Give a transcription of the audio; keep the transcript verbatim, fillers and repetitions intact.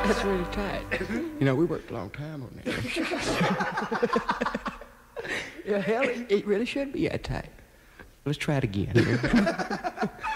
That's really tight. You know, we worked a long time on that. Yeah, hell, it, it really should be that tight. Let's try it again.